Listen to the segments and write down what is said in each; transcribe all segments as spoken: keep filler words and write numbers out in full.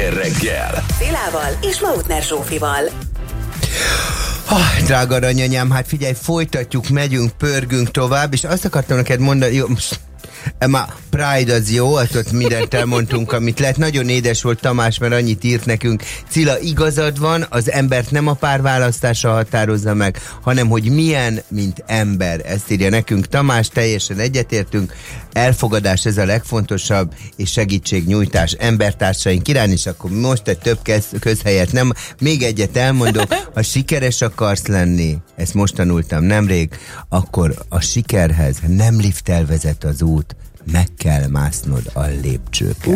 Sláger reggel. Szilával és Mautner Zsófival. Oh, drága aranyanyám, hát figyelj, folytatjuk, megyünk, pörgünk tovább, és azt akartam neked mondani, jó, ma Pride az jó, azt ott mindent elmondtunk, amit lehet. Nagyon édes volt Tamás, mert annyit írt nekünk. Cilla, igazad van, az embert nem a párválasztása határozza meg, hanem hogy milyen, mint ember. Ezt írja nekünk Tamás, teljesen egyetértünk. Elfogadás, ez a legfontosabb, és segítségnyújtás embertársaink irány, és akkor most egy több közhelyet nem. Még egyet elmondok, ha sikeres akarsz lenni, ezt most tanultam nemrég, akkor a sikerhez nem lifttel vezet az út, meg kell másznod a lépcsőket.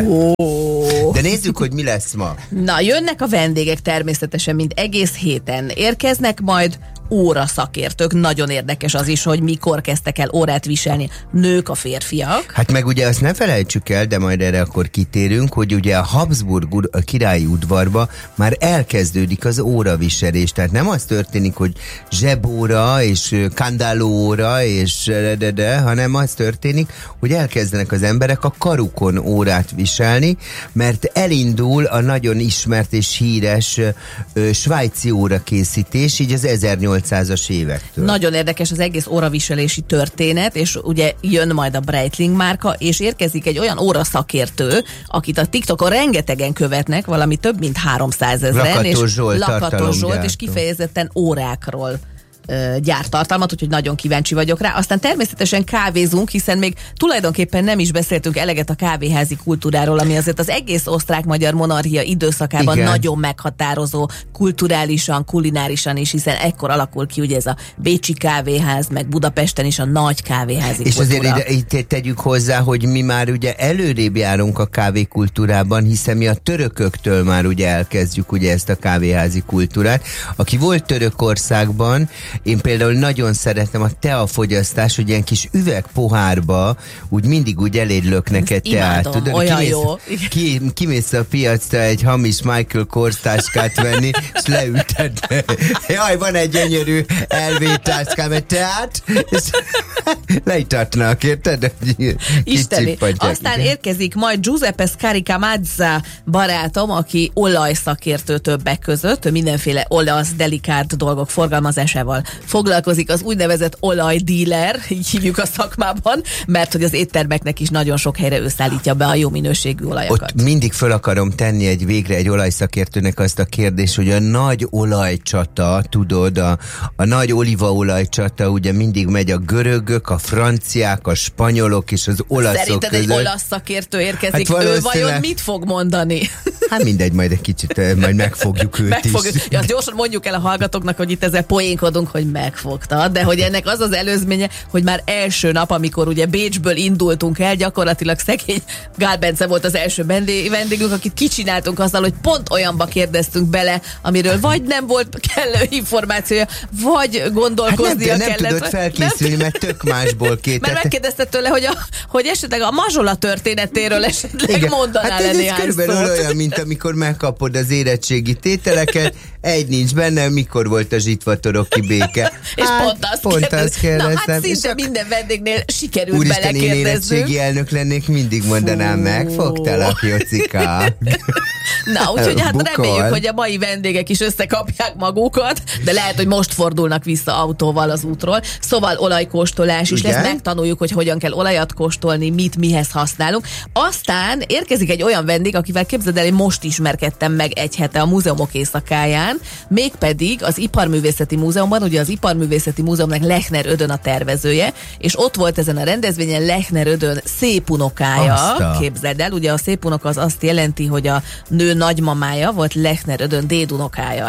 Oh. De nézzük, hogy mi lesz ma. Na, jönnek a vendégek természetesen, mint egész héten. Érkeznek majd óra szakértők. Nagyon érdekes az is, hogy mikor kezdtek el órát viselni nők, a férfiak. Hát meg ugye azt ne felejtsük el, de majd erre akkor kitérünk, hogy ugye a Habsburg a királyi udvarba már elkezdődik az óraviselés. Tehát nem az történik, hogy zsebóra és kandallóra és de, de, de, hanem az történik, hogy elkezdenek az emberek a karukon órát viselni, mert elindul a nagyon ismert és híres ö, svájci órakészítés, így az ezernyolcszázas évektől. Nagyon érdekes az egész óraviselési történet, és ugye jön majd a Breitling márka, és érkezik egy olyan óraszakértő, akit a TikTokon rengetegen követnek, valami több mint háromszázezren, Lakatos és Zsolt, Lakatos Zsolt, és kifejezetten órákról gyárt tartalmat, úgyhogy nagyon kíváncsi vagyok rá. Aztán természetesen kávézunk, hiszen még tulajdonképpen nem is beszéltünk eleget a kávéházi kultúráról, ami azért az egész osztrák-magyar monarchia időszakában igen, nagyon meghatározó, kulturálisan, kulinárisan is, hiszen ekkor alakul ki ugye ez a bécsi kávéház, meg Budapesten is a nagy kávéházi és kultúra. És azért ide, ide tegyük hozzá, hogy mi már ugye előrébb járunk a kávékultúrában, hiszen mi a törököktől már ugye elkezdjük ugye ezt a kávéházi kultúrát. Aki volt Törökországban, én például nagyon szeretem a teafogyasztás, hogy ilyen kis üvegpohárba úgy mindig úgy eléd lök neked teát. Imádom, tudod, olyan kimész, jó. Ki, kimész a piacra egy hamis Michael Kors táskát venni, és leülted. Jaj, van egy gyönyörű el vé táskám, egy teát, és leitatnak, érted? Isteni. Aztán érkezik majd Giuseppe Scaricamazza barátom, aki olajszakértő többek között, mindenféle olasz, delikált dolgok forgalmazásával foglalkozik, az úgynevezett olajdíler, így hívjuk a szakmában, mert hogy az éttermeknek is nagyon sok helyre ő szállítja be a jó minőségű olajakat. Ott mindig föl akarom tenni egy végre egy olajszakértőnek azt a kérdést, hogy a nagy olajcsata, tudod, a, a nagy olívaolajcsata, ugye mindig megy a görögök, a franciák, a spanyolok és az olaszok Szerinted között. egy olasz szakértő érkezik, hát ő vajon mit fog mondani? Hát mindegy, majd egy kicsit, majd megfogjuk őt megfogjuk. is. Ja, gyorsan mondjuk el a hallgatóknak, hogy itt ezzel poénkodunk, hogy megfogtad, de hogy ennek az az előzménye, hogy már első nap, amikor ugye Bécsből indultunk el, gyakorlatilag szegény Gál Bence volt az első vendégünk, akit kicsináltunk azzal, hogy pont olyanba kérdeztünk bele, amiről vagy nem volt kellő információja, vagy gondolkoznia hát nem, kellett. Nem tudod felkészülni, nem? Mert tök másból két. Mert megkérdezte tőle, hogy, a, hogy esetleg a mazsola történetéről esetleg igen, mondanál hát le ez néhány körülbelül szót. olyan, mint amikor megkapod az érettségi tételeket, egy nincs benne, mikor volt a zsitvatoroki béke. És hát, pont azt pont kérdez. azt kérdeztem. Na hát szinte minden vendégnél sikerült Úristen, belekérdeznünk. én érettségi elnök lennék, mindig mondanám, megfogtalak, Jocika. Na, úgyhogy hát Bukol. reméljük, hogy a mai vendégek is összekapják magukat, de lehet, hogy most fordulnak vissza autóval az útról. Szóval olajkóstolás is igen? lesz, megtanuljuk, hogy hogyan kell olajat kóstolni, mit mihez használunk. Aztán érkezik egy olyan vendég, akivel képzeld el, én most ismerkedtem meg egy hete a múzeumok éjszakáján, mégpedig az Iparművészeti Múzeumban, ugye az Iparművészeti Múzeumnak Lechner Ödön a tervezője, és ott volt ezen a rendezvényen Lechner Ödön szépunokája, Azta. Képzeld el, ugye a szépunoka az azt jelenti, hogy a nő nagymamája volt Lechner Ödön dédunokája.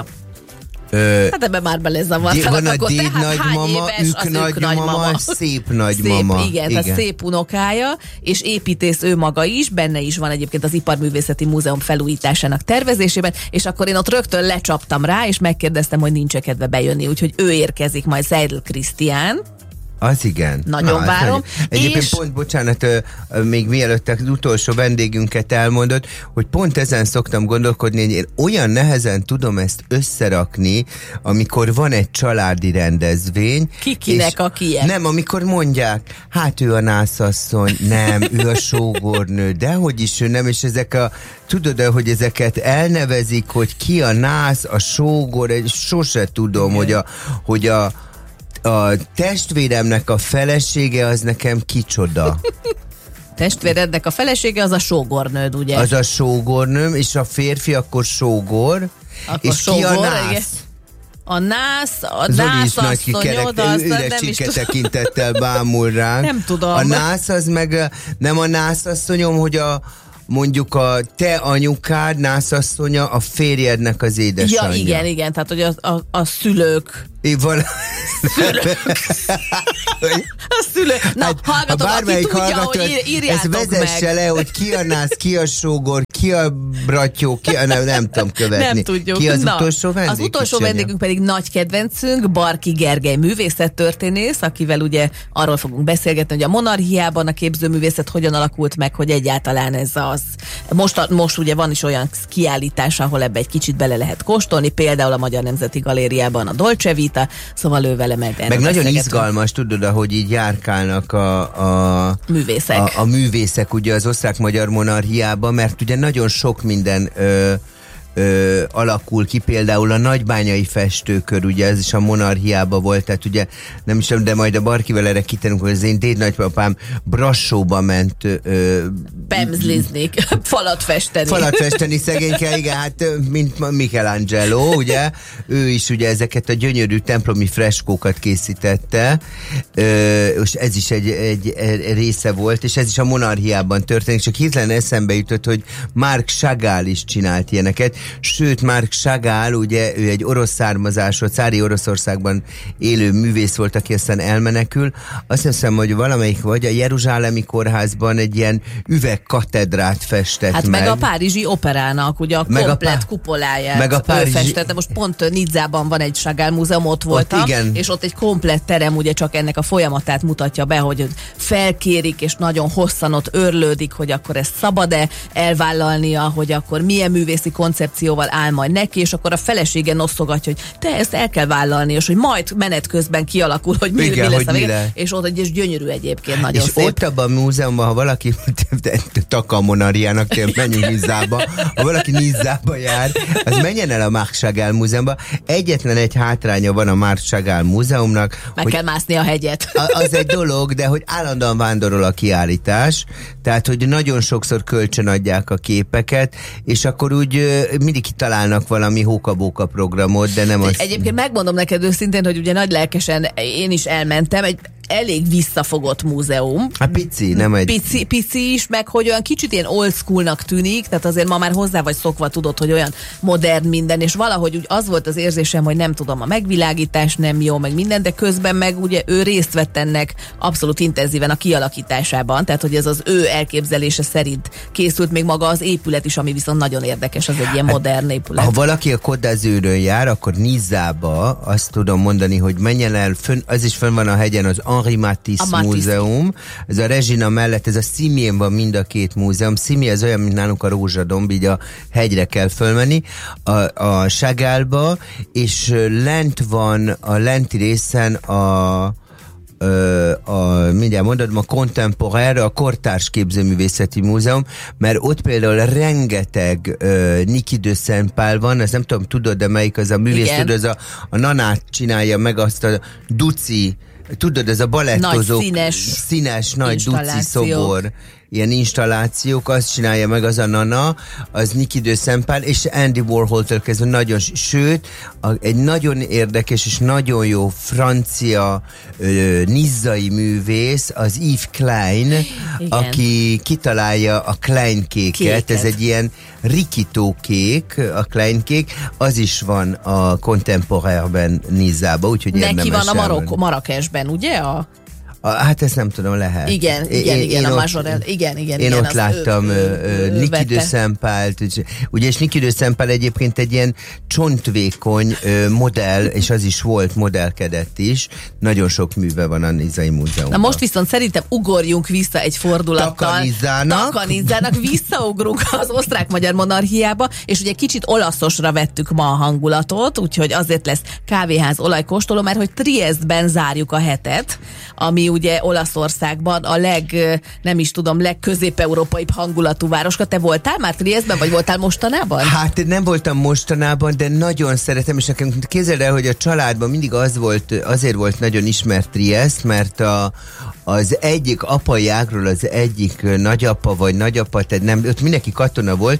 Ö, hát ebben már belezavartanak. Van a akkor déd tehát nagymama, ők nagymama, szép nagymama. Szép, igen, igen. Tehát szép unokája, és építész ő maga is, benne is van egyébként az Iparművészeti Múzeum felújításának tervezésében, és akkor én ott rögtön lecsaptam rá, és megkérdeztem, hogy nincs-e kedve bejönni, úgyhogy ő érkezik majd, Seidl Krisztián. Az igen. Nagyon Na, várom. Nagyon. Egyébként és... pont, bocsánat, még mielőtt az utolsó vendégünket elmondott, hogy pont ezen szoktam gondolkodni, hogy én olyan nehezen tudom ezt összerakni, amikor van egy családi rendezvény. Kikinek a kie? Nem, amikor mondják, hát ő a nászasszony, nem, ő a sógornő, dehogy is ő nem, és ezek a, tudod, hogy ezeket elnevezik, hogy ki a nász, a sógor, sose tudom, igen. hogy a, hogy a a testvéremnek a felesége az nekem kicsoda. Testvérednek a felesége az a sógornőd, ugye? Az a sógornőm, és a férfi akkor sógor. Akkor és sógor, ki a nász? A nász, a nász asszonyod, azt nem is tudom. Tekintettel bámul ránk. Nem tudom. A nász az meg nem a nász asszonyom, hogy a mondjuk a te anyukád, nászasszonya a férjednek az édesanyja. Ja, igen, igen, tehát hogy a, a, a szülők. Val- szülők. A szülők. Na, hát, hallgatok, aki tudja, hallgató, hogy ír, írjátok ezt vezesse meg. le, hogy ki a nász, ki a sógor, ki a bratyó, ki a, nem, nem tudom követni. Nem tudjuk. Ki az Na, utolsó vendég? Az utolsó vendégünk pedig nagy kedvencünk, Barki Gergely művészettörténész, akivel ugye arról fogunk beszélgetni, hogy a monarchiában a képzőművészet hogyan alakult meg, hogy egyáltalán ez az. Most, a, most ugye van is olyan kiállítás, ahol ebbe egy kicsit bele lehet kóstolni, például a Magyar Nemzeti Galériában a Dolce Vita, szóval ő vele meg. Meg nagyon izgalmas, tudod, ahogy így járkálnak a, a művészek. A, a művészek ugye az osztrák-magyar monarchiában, mert ugye nagyon sok minden ö, ö, alakul ki, például a nagybányai festőkör, ugye ez is a monarchiában volt, tehát ugye nem is, de majd a Barkivel erre kitenünk, hogy az én dédnagypapám Brassóba ment ö, pemzlizni, falat festeni. Falat festeni szegényke, igen, hát mint Michelangelo, ugye, ő is ugye ezeket a gyönyörű templomi freskókat készítette, ö, és ez is egy, egy, egy része volt, és ez is a monarchiában történik, csak hirtelen eszembe jutott, hogy Marc Chagall is csinált ilyeneket, sőt, Marc Chagall, ugye, ő egy orosz származású, cári Oroszországban élő művész volt, aki aztán elmenekül. Azt hiszem, hogy valamelyik vagy a Jeruzsálemi kórházban egy ilyen üvegkatedrát festett hát meg. meg a Párizsi Operának, ugye a meg komplet a pá... kupoláját meg a Párizsi... festette. Most pont Nizzában van egy Chagall múzeum, ott voltam, ott, és ott egy komplett terem ugye csak ennek a folyamatát mutatja be, hogy felkérik, és nagyon hosszan ott örlődik, hogy akkor ezt szabad-e elvállalnia, hogy akkor milyen művészi koncepcióval áll majd neki, és akkor a felesége nosszogatja, hogy te ezt el kell vállalni, és hogy majd menet közben kialakul, hogy mi, igen, mi lesz hogy a vége. Le. És ott egy gyönyörű egyébként, nagyon és szép. ott abban a múzeumban, ha valaki Takamonariának tényleg menjünk Nizzába, ha valaki Nizzába jár, az menjen el a Marc Chagall múzeumba. Egyetlen egy hátránya van a Marc Chagall múzeumnak. Meg kell mászni a hegyet. Az egy dolog, de hogy állandóan vándorol a kiállítás, tehát hogy nagyon sokszor kölcsönadják a képeket, és akkor úgy mindig kitalálnak valami hóka-bóka programot, de nem az... Egyébként megmondom neked őszintén, hogy ugye nagy lelkesen én is elmentem, egy elég visszafogott múzeum. Hát pici, nem egy... Pici, pici is, meg hogy olyan kicsit ilyen old schoolnak tűnik, tehát azért ma már hozzá vagy szokva, tudod, hogy olyan modern minden, és valahogy úgy az volt az érzésem, hogy nem tudom, a megvilágítás nem jó, meg minden, de közben meg ugye ő részt vett ennek abszolút intenzíven a kialakításában, tehát hogy ez az ő elképzelése szerint készült még maga az épület is, ami viszont nagyon érdekes, az egy ilyen hát, modern épület. Ha valaki a Côte d'Azurön jár, akkor Nizzába azt tudom mondani, hogy menjen el, fönn, az is fönn van a hegyen, az Henri Matisse múzeum, ez a Regina mellett, ez a Cimién van mind a két múzeum. Cimi ez olyan, mint nálunk a Rózsadomb, így a hegyre kell fölmenni, a, a Chagallba, és lent van, a lenti részen a a, a mindjárt mondom, a Contemporaire, a Kortárs Képzőművészeti Múzeum, mert ott például rengeteg uh, Niki de Saint-Pal van, ezt nem tudom, tudod, de melyik az a művész, tudod, az a, a Nanát csinálja meg azt a Duci, tudod, ez a balettozó nagy színes, színes nagy Duci szobor, ilyen installációk, azt csinálja meg az a Nana, az Niki de Saint-Pal, és Andy Warhol-től kezdve nagyon, sőt, a, egy nagyon érdekes és nagyon jó francia ö, nizzai művész, az Yves Klein, igen, aki kitalálja a Klein kéket, kéket. Ez egy ilyen rikító kék, a Klein kék, az is van a Contemporaire-ben Nizzában, úgyhogy neki érdemes van a Marok- Marrakesben, ugye? A A A, hát ezt nem tudom, lehet. Igen, én, igen, igen, én a ott, Majorel, igen, igen. Én igen, ott láttam Niki de Szempált, ugye, és Niki de Szempál egyébként egy ilyen csontvékony ö, modell, és az is volt, modellkedett is. Nagyon sok műve van a Nizai Múzeumban. Na most viszont szerintem ugorjunk vissza egy fordulattal. Takanizzának. Takanizzának, visszaugrunk az osztrák-magyar monarchiába, és ugye kicsit olaszosra vettük ma a hangulatot, úgyhogy azért lesz kávéház olajkóstoló, mert hogy Triestben zárjuk a hetet, ami ugye Olaszországban a leg, nem is tudom, legközép-európai hangulatú városka. Te voltál már Triestben, vagy voltál mostanában? Hát nem voltam mostanában, de nagyon szeretem, és nekem képzeld el, hogy a családban mindig az volt, azért volt nagyon ismert Triest, mert a, az egyik apai ágról az egyik nagyapa vagy nagyapa, tehát nem, ott mindenki katona volt,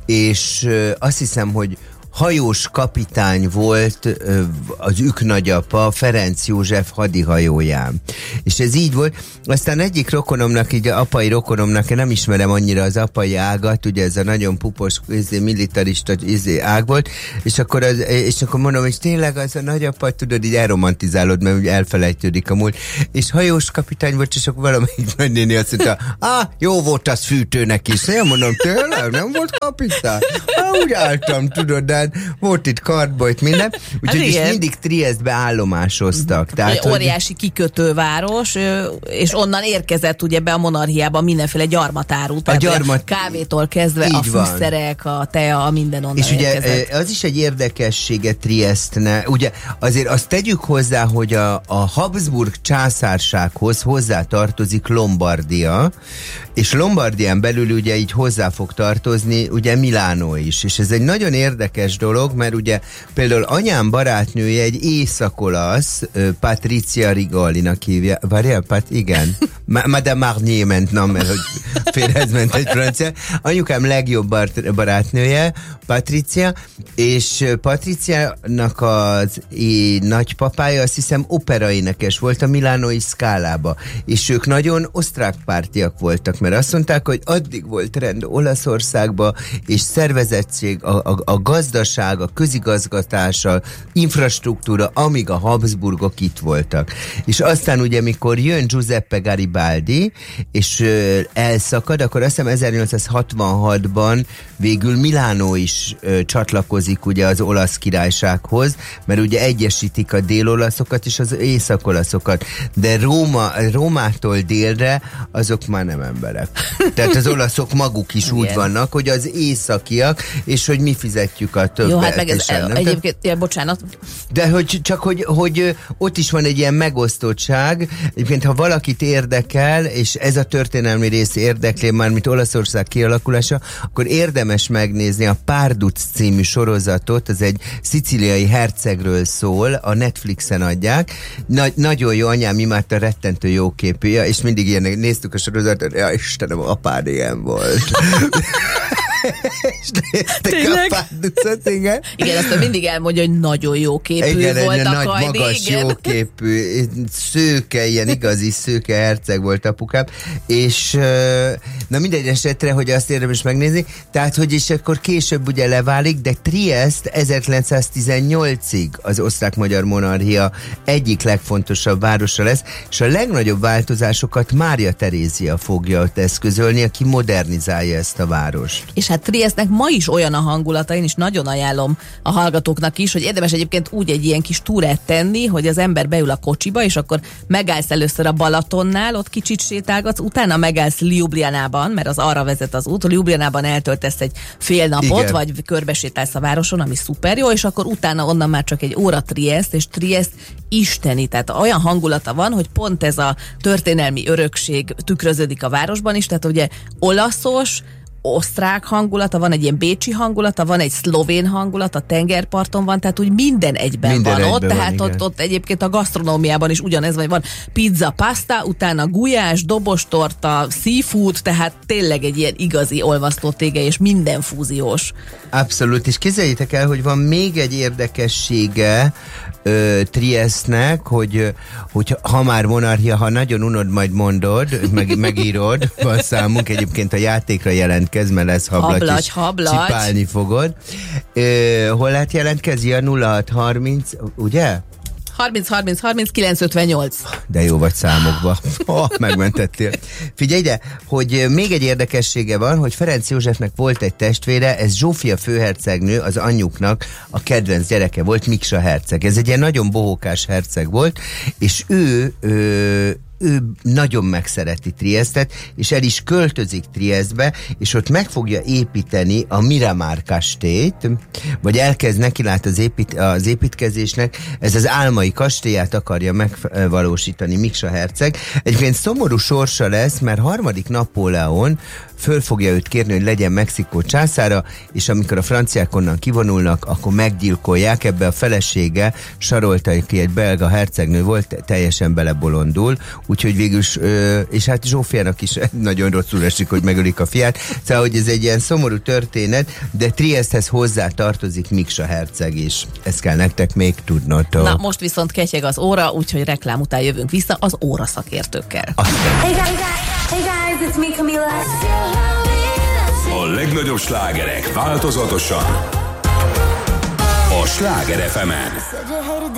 és azt hiszem, hogy hajós kapitány volt az ők nagyapa, Ferenc József hadihajóján. És ez így volt. Aztán egyik rokonomnak, így a apai rokonomnak, én nem ismerem annyira az apai ágat, ugye ez a nagyon pupos, izé, militarista izé, ág volt, és akkor, az, és akkor mondom, és tényleg az a nagyapa, tudod, így elromantizálod, mert ugye elfelejtődik a múlt. És hajós kapitány volt, és akkor valamelyik nagynéni azt mondta, ah, jó volt az fűtőnek is. Én mondom, tényleg, nem volt kapitány? Ah, úgy álltam, tudod, de volt itt kardbolyt, minden. Úgyhogy is mindig Triestbe állomásoztak. Uh-huh. Tehát, hogy... Óriási kikötőváros, és onnan érkezett ugye be a monarchiába mindenféle gyarmatárú. Tehát a gyarmat... kávétól kezdve így a fűszerek, van. A tea, a minden onnan és érkezett. És ugye az is egy érdekessége Triestne. Ugye azért azt tegyük hozzá, hogy a, a Habsburg császársághoz hozzá tartozik Lombardia, és Lombardián belül ugye így hozzá fog tartozni ugye Milánó is. És ez egy nagyon érdekes dolog, mert ugye például anyám barátnője egy észak-olasz, Patrizia Rigolinak hívja. Várjál, Pat, igen. Madame Marnier ment, nem, mert hogy félhez ment egy francia. Anyukám legjobb bar- barátnője, Patrizia, és Patriziának az é, nagypapája, azt hiszem operaénekes volt a Milánói Scálába, és ők nagyon osztrákpártiak voltak, mert azt mondták, hogy addig volt rend Olaszországba, és szervezettség, a, a, a gazdaság, a közigazgatás, a infrastruktúra, amíg a Habsburgok itt voltak. És aztán ugye, mikor jön Giuseppe Garibaldi, és ö, elszakad, akkor azt hiszem ezernyolcszázhatvanhatban végül Milánó is ö, csatlakozik ugye az olasz királysághoz, mert ugye egyesítik a dél-olaszokat és az észak-olaszokat. De Róma, Rómától délre azok már nem emberek. Tehát az olaszok maguk is úgy vannak, hogy az északiak, és hogy mi fizetjük a többet. Jó, hát meg ez el, egyébként, ja, bocsánat. De hogy csak, hogy, hogy ott is van egy ilyen megosztottság. Egyébként, ha valakit érdekel, és ez a történelmi rész érdekli, mármint Olaszország kialakulása, akkor érdemes megnézni a Párduc című sorozatot, az egy szicíliai hercegről szól, a Netflixen adják. Nagy, nagyon jó, anyám imádta, rettentő jó képű, és mindig ilyen néztük a sorozatot, ja Istenem, apád ilyen volt. Tényleg? A Párducot, igen. Igen, azt mindig elmondja, hogy nagyon jó képű igen, volt a nagy, Kajdi. magas, igen. jó képű, szőke, ilyen igazi szőke herceg volt apukám, és na mindegy esetre, hogy azt érdemes megnézni, tehát, hogy és akkor később ugye leválik, de Triest ezerkilencszáztizennyolcig az osztrák-magyar monarchia egyik legfontosabb városa lesz, és a legnagyobb változásokat Mária Terézia fogja ott eszközölni, aki modernizálja ezt a várost. És hát Triestnek ma is olyan a hangulata, én is nagyon ajánlom a hallgatóknak is, hogy érdemes egyébként úgy egy ilyen kis túrát tenni, hogy az ember beül a kocsiba, és akkor megállsz először a Balatonnál, ott kicsit sétálgatsz, utána megállsz Ljubljanában, mert az arra vezet az út, Ljubljanában eltöltesz egy fél napot, igen. Vagy körbesétálsz a városon, ami szuper jó, és akkor utána onnan már csak egy óra Triest, és Triest isteni, tehát olyan hangulata van, hogy pont ez a történelmi örökség tükröződik a városban is, tehát ugye olaszos, osztrák hangulata, van egy ilyen bécsi hangulata, van egy szlovén hangulat, a tengerparton van, tehát úgy minden egyben minden van egyben ott, van, tehát igen. ott, ott egyébként a gasztronómiában is ugyanez van, van pizza, pasta, utána gulyás, dobostorta, seafood, tehát tényleg egy ilyen igazi olvasztó tége, és minden fúziós. Abszolút, és képzeljétek el, hogy van még egy érdekessége ö, Triestnek, hogy, hogy ha már monarchia, ha nagyon unod, majd mondod, meg, megírod, van számunk, egyébként a játékra jelentkezz, mert lesz hablaty, hablaty, és hablaty. Cipálni fogod. Ö, hol lehet jelentkezni? A nulla hat harminc, ugye? harminc harminc harminc kilenc ötvennyolc. De jó vagy számokba. Oh, megmentettél. Figyelj ide, hogy még egy érdekessége van, hogy Ferenc Józsefnek volt egy testvére, ez Zsófia főhercegnő, az anyjuknak a kedvenc gyereke volt, Miksa herceg. Ez egy ilyen nagyon bohókás herceg volt, és ő... ő ő nagyon megszereti Triestet, és el is költözik Triestbe, és ott meg fogja építeni a Miramar kastélyt, vagy elkezd neki lát az, épít, az építkezésnek, ez az álmai kastélyát akarja megvalósítani Miksa herceg. Egyébként szomorú sorsa lesz, mert harmadik Napóleon föl fogja őt kérni, hogy legyen Mexikó császára, és amikor a franciák onnan kivonulnak, akkor meggyilkolják. Ebbe a felesége, Sarolta, aki egy belga hercegnő volt, teljesen belebolondul, úgyhogy végül, és hát Zsófiának is nagyon rosszul esik, hogy megölik a fiát. Szóval, hogy ez egy ilyen szomorú történet, de Triesthez hozzá tartozik Miksa herceg is. Ezt kell nektek még tudnotok. Na, most viszont ketyeg az óra, úgyhogy reklám után jövünk vissza az óra szakértőkkel. Hey guys, hey guys, it's me, Camila. A legnagyobb slágerek változatosan a Sláger ef emen.